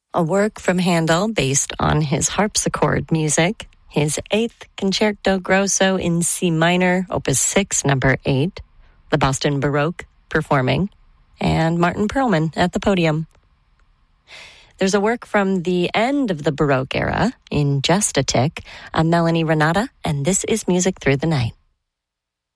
A work from Handel based on his harpsichord music, his 8th Concerto Grosso in C minor, Opus 6, number 8, the Boston Baroque performing, and Martin Perlman at the podium. There's a work from the end of the Baroque era in Just a Tick, Melanie Renata, and This is Music Through the Night.